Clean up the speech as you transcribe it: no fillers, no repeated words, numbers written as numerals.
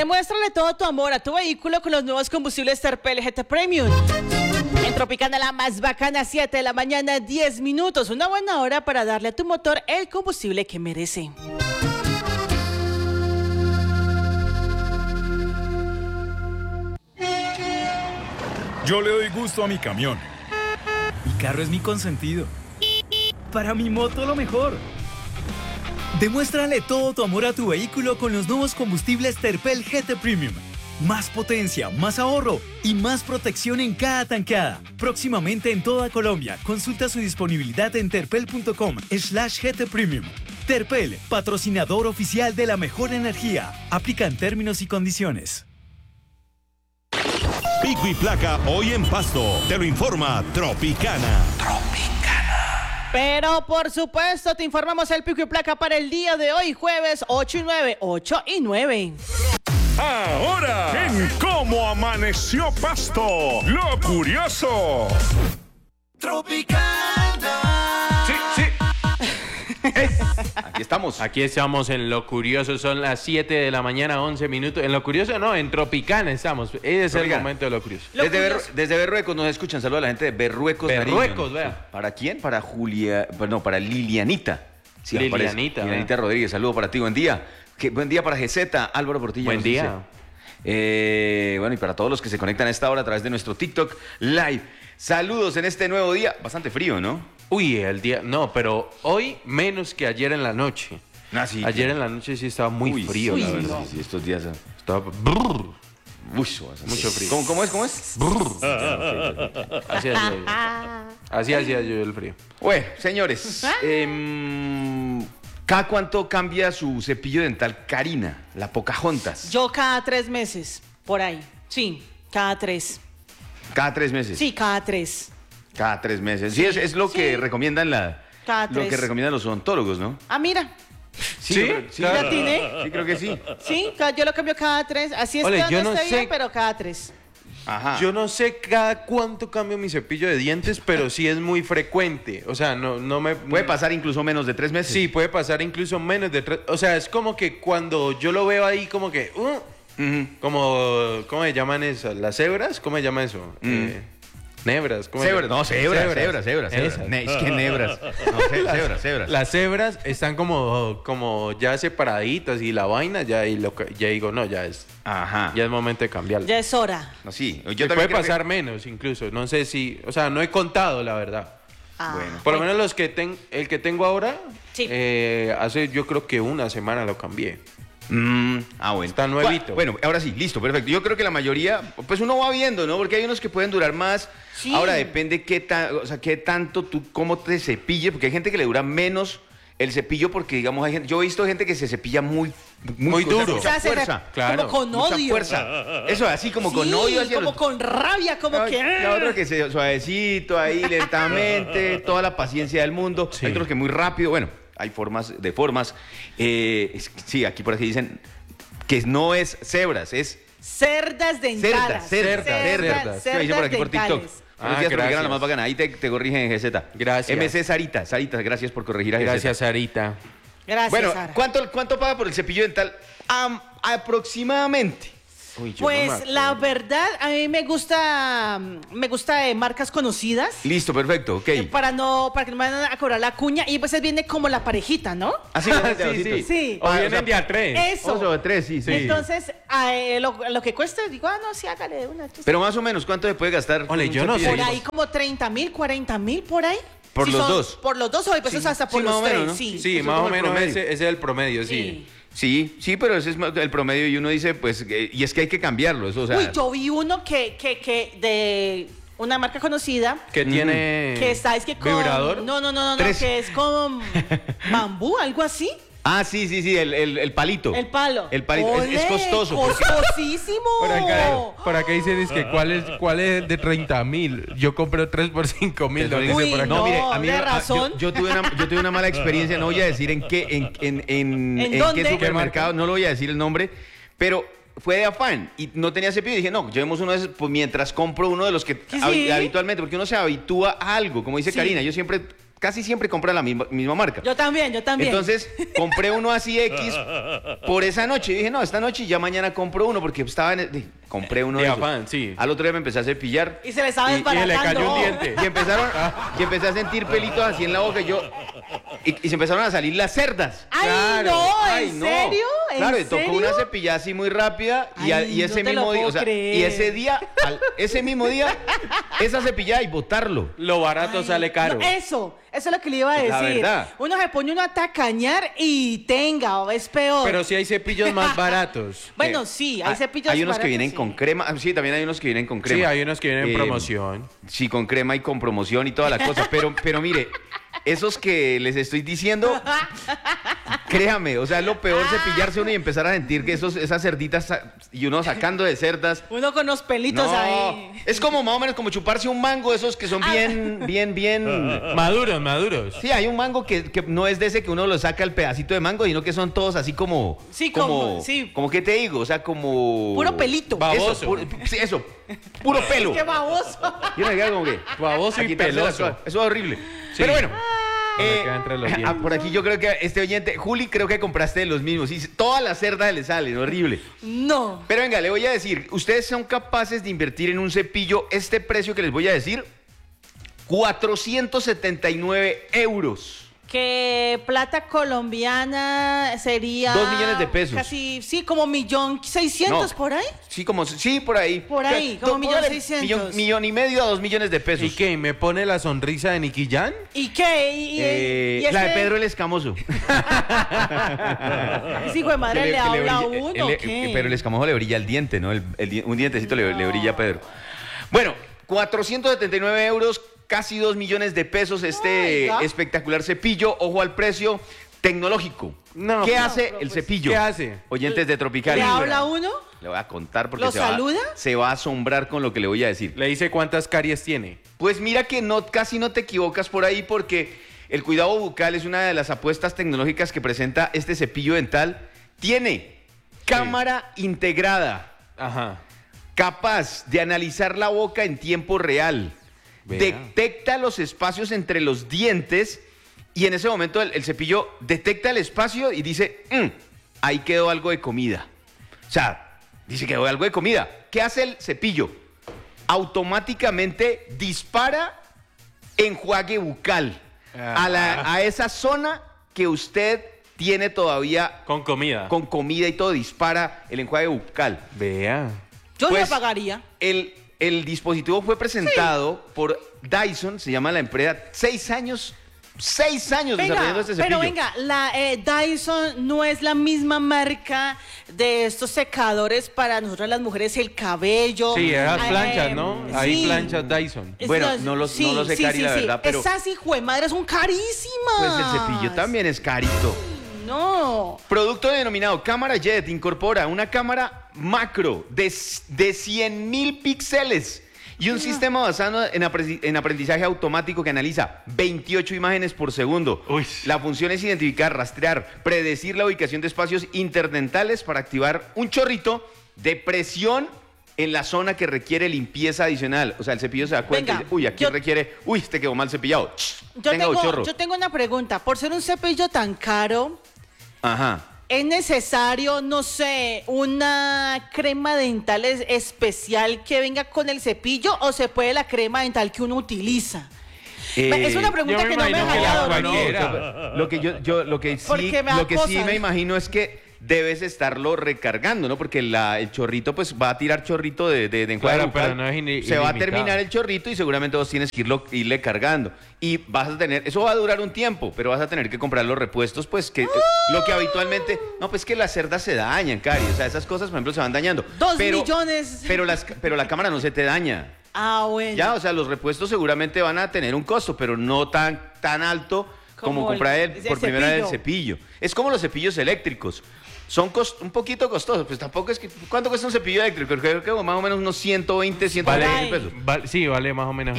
Demuéstrale todo tu amor a tu vehículo con los nuevos combustibles Terpel GT Premium. En Tropicana, la más bacana, 7 de la mañana, 10 minutos. Una buena hora para darle a tu motor el combustible que merece. Yo le doy gusto a mi camión. Mi carro es mi consentido. Para mi moto, lo mejor. Demuéstrale todo tu amor a tu vehículo con los nuevos combustibles Terpel GT Premium. Más potencia, más ahorro y más protección en cada tanqueada. Próximamente en toda Colombia. Consulta su disponibilidad en terpel.com/GT Premium. Terpel, patrocinador oficial de la mejor energía. Aplican términos y condiciones. Pico y placa hoy en Pasto. Te lo informa Tropicana. Pero por supuesto te informamos el pico y placa para el día de hoy, jueves 8 y 9, 8 y 9. Ahora, en Cómo Amaneció Pasto, lo curioso. Tropicana. Sí. Aquí estamos en Lo Curioso, son las 7 de la mañana, 11 minutos. En Lo Curioso no, en Tropicana estamos. Ese es el momento de Lo Curioso. Desde Berruecos nos escuchan. Saludos a la gente de Berruecos. Berruecos, vea. ¿Para quién? Para para Lilianita. Sí, Lilianita Rodríguez, saludo para ti, buen día. Buen día para GZ, Álvaro Portilla. Buen día. Bueno, y para todos los que se conectan a esta hora a través de nuestro TikTok Live. Saludos en este nuevo día. Bastante frío, ¿no? Uy, el día... No, pero hoy menos que ayer en la noche. Sí. Ayer en la noche sí estaba muy frío, la verdad. Sí, estos días... Estaba... Mucho frío. ¿Cómo es? Así hacía yo el frío. Bueno, señores, ¿cada cuánto cambia su cepillo dental Karina, la Pocahontas? Yo cada 3 meses, por ahí. Sí, cada 3. ¿Cada 3 meses? Sí, cada 3. Cada 3 meses. Sí, es lo que recomiendan cada 3. Lo que recomiendan los odontólogos, ¿no? Ah, mira. Sí. ¿La atiné? Sí, creo que sí. Sí, yo lo cambio cada 3. Así es, yo no esté sé bien, pero cada 3. Ajá. Yo no sé cada cuánto cambio mi cepillo de dientes, pero sí es muy frecuente. O sea, no me... Puede pasar incluso menos de 3 meses. Sí, puede pasar incluso menos de 3. O sea, es como que cuando yo lo veo ahí como que... como... ¿Cómo se llaman esas? ¿Las cebras? ¿Cómo se llama eso? Nebras. Cebras. No, cebras. Es que nebras. No, cebras. Las cebras están como ya separaditas y la vaina ya digo, no, ya es... Ajá. Ya es momento de cambiarlo. Ya es hora. No, sí. Yo puede pasar menos incluso. No sé si... O sea, no he contado, la verdad. Bueno. Por lo menos el que tengo ahora, sí. Hace yo creo que una semana lo cambié. Bueno. Está nuevito. Bueno, ahora sí, listo, perfecto. Yo creo que la mayoría, pues uno va viendo, ¿no? Porque hay unos que pueden durar más. Sí. Ahora depende qué tanto tú, cómo te cepilles, porque hay gente que le dura menos el cepillo porque, digamos, yo he visto gente que se cepilla muy duro. Mucha fuerza. Claro. Como con odio. Mucha fuerza. Eso, así como con odio. Como con rabia, como que... La otra que se suavecito, ahí, lentamente, toda la paciencia del mundo. Sí. Hay otros que muy rápido, bueno. Hay formas. Sí, aquí por aquí dicen que no es cebras, es cerdas dentales. Cerdas. ¿Qué dice por aquí por TikTok? Buenos días, gracias. la más bacana. Ahí te corrigen en GZ. Gracias. MC Sarita, gracias por corregir a GZ. Gracias, Sarita. Gracias, Bueno, Sara. ¿cuánto paga por el cepillo dental? Aproximadamente. Pues la verdad, a mí me gusta de marcas conocidas. Listo, perfecto, ok. Para que no me vayan a cobrar la cuña. Y pues viene como la parejita, ¿no? Así, Sí. O vienen de a 3. Eso. Oso de 3, sí. Entonces, lo que cuesta, digo, no, sí, hágale de una. Pero más o menos, ¿cuánto se puede gastar? Ole, yo no sé. Por ahí como 30,000, 40,000, por ahí. ¿Por los dos? Por los dos, o pues hasta por Sí, más los o menos, 3, ¿no? sí. Sí, Eso más es o como el menos promedio. ese es el promedio, sí. Sí, pero ese es el promedio y uno dice, pues, y es que hay que cambiarlo, eso, o sea... Uy, yo vi uno que de una marca conocida. Que tiene... Que está, es que con... ¿Vibrador? No, que es con bambú, algo así. Ah, sí, el palito. El palo. El palito, Ole, es costoso. Costosísimo. Por acá dicen es que cuál es de 30,000. Yo compré 3 por 5,000. Uy, por acá. no, mire, a mí de razón. yo tuve una mala experiencia, no voy a decir en qué dónde? qué supermercado, no lo voy a decir el nombre, pero fue de afán y no tenía cepillo y dije, no, llevemos uno de esos pues, mientras compro uno de los que Sí. habitualmente, porque uno se habitúa a algo, como dice Sí. Karina, yo siempre casi siempre compran la misma marca. Yo también. Entonces, compré uno así X por esa noche. Y dije, no, esta noche y ya mañana compro uno porque estaba compré uno de esos. afán, sí. Al otro día me empecé a cepillar. Y se le estaba Y desbaratando. le cayó un diente. Y empecé a sentir pelitos así en la boca y se empezaron a salir las cerdas. ¡Ay, Claro. no! Ay, ¿En no. serio? ¿En Claro, y tocó serio? una cepillada así muy rápida y Ay, ese no te lo mismo día, puedo o sea, creer. y ese día, ese mismo día, esa cepillada y botarlo. Lo barato Ay, sale caro. no, eso es lo que le iba a decir. La verdad. Uno se pone uno a tacañar y es peor. Pero sí hay cepillos más baratos. Bueno, sí, hay cepillos Hay unos que baratos, vienen sí. con crema. Sí, también hay unos que vienen con crema. Sí, hay unos que vienen en Eh, promoción. Sí, con crema y con promoción y toda la cosa. Pero mire, esos que les estoy diciendo, créame, o sea, es lo peor cepillarse uno y empezar a sentir que esas cerditas y uno sacando de cerdas. Uno con los pelitos No, ahí. es como más o menos como chuparse un mango, esos que son bien. Maduros. Sí, hay un mango que no es de ese que uno lo saca el pedacito de mango, sino que son todos así como. Sí, sí. Como que te digo, o sea, como. Puro pelito. Baboso. Eso, puro pelo. Qué baboso. Y uno queda como que. Baboso a y quitarse las peloso. cosas. Eso es horrible. Sí. Pero bueno. Me queda entre los dientes. Por aquí yo creo que este oyente, Juli, creo que compraste de los mismos. Sí, todas las cerdas le salen, horrible. No. Pero venga, le voy a decir, ustedes son capaces de invertir en un cepillo este precio que les voy a decir, 479 euros. Que plata colombiana sería 2 millones de pesos. Casi, sí, como 1.600.000 No. por ahí. Sí, por ahí. Por ahí, como Póngale 1.600.000. Millón y medio a 2 millones de pesos. ¿Y qué? ¿Me pone la sonrisa de Nicky Jam? ¿Y qué? ¿Y La de este- Pedro el Escamoso. Ese hijo de madre Que le habla a brilla- uno. ¿qué? pero el Escamoso le brilla el diente, ¿no? Un dientecito le brilla a Pedro. Bueno, 479 euros, casi 2 millones de pesos este Oiga. espectacular cepillo. Ojo al precio tecnológico. No. ¿Qué No, hace pero el pues, cepillo? ¿qué hace? Oyentes de Tropical. ¿Le habla a uno? Le voy a contar porque ¿Lo saluda? se va a asombrar con lo que le voy a decir. Le dice cuántas caries tiene. Pues mira que casi no te equivocas por ahí porque el cuidado bucal es una de las apuestas tecnológicas que presenta este cepillo dental. Tiene cámara integrada, Ajá. capaz de analizar la boca en tiempo real. Vea. Detecta los espacios entre los dientes y en ese momento el cepillo detecta el espacio y dice, ahí quedó algo de comida. O sea, dice que quedó algo de comida. ¿Qué hace el cepillo? Automáticamente dispara enjuague bucal a esa zona que usted tiene todavía Con comida. con comida y todo, dispara el enjuague bucal. Vea. Yo Pues, le pagaría. El dispositivo fue presentado por Dyson, se llama la empresa, 6 años desarrollando este cepillo. Pero venga, la Dyson no es la misma marca de estos secadores para nosotras las mujeres, el cabello. Sí, esas Ah, planchas, ¿no? Hay sí. planchas Dyson. Bueno, no lo sé, Cari, la verdad, pero- Esas hijuemadres son carísimas. Pues el cepillo también es carito. No. Producto denominado Cámara Jet incorpora una cámara macro de 100.000 píxeles y un sistema basado en aprendizaje automático que analiza 28 imágenes por segundo. Uy. La función es identificar, rastrear, predecir la ubicación de espacios interdentales para activar un chorrito de presión en la zona que requiere limpieza adicional. O sea, el cepillo se da cuenta y Venga, dice, uy, aquí yo- requiere, uy, este quedó mal cepillado. Yo Tenga un chorro. tengo una pregunta. Por ser un cepillo tan caro, Ajá. ¿es necesario, no sé, una crema dental especial que venga con el cepillo o se puede la crema dental que uno utiliza? Es una pregunta yo me que no me imagino que dejaría la dormir. cualquiera. Lo que Porque me lo que sí acosan. me imagino es que debes estarlo recargando, ¿no? Porque el chorrito, pues va a tirar chorrito de enjuague Claro, bucal. pero no es Se va a ilimitado. terminar el chorrito y seguramente vos tienes que irle cargando. Y vas a tener, eso va a durar un tiempo, pero vas a tener que comprar los repuestos, pues que lo que habitualmente, no, pues que las cerdas se dañan, Cari. O sea, esas cosas, por ejemplo, se van dañando. 2 Pero- millones. Pero la cámara no se te daña. Ah, bueno. Ya, o sea, los repuestos seguramente van a tener un costo, pero no tan alto como Como comprar el por primera vez el cepillo. cepillo. Es como los cepillos eléctricos. Son un poquito costosos, pues tampoco es que... ¿Cuánto cuesta un cepillo eléctrico? Creo que más o menos unos 120, 130 Vale. pesos. Sí, vale más o menos.